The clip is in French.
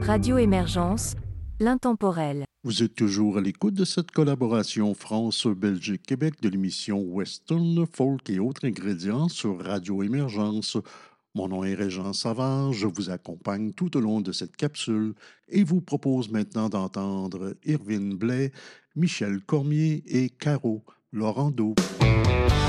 Radio Émergence, l'intemporel. Vous êtes toujours à l'écoute de cette collaboration France-Belgique-Québec de l'émission Western, Folk et autres ingrédients sur Radio Émergence. Mon nom est Régent Savard, je vous accompagne tout au long de cette capsule et vous propose maintenant d'entendre Irvine Blais, Michel Cormier et Caro Laurando.